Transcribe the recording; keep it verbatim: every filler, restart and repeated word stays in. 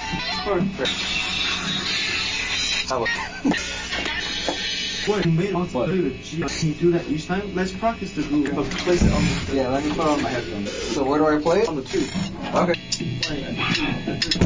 Perfect. How about What? You made on what? Can you do that each time? Let's practice the groove. But place it on the yeah, let me put on my headphones. So where do I play it? on the two. Okay.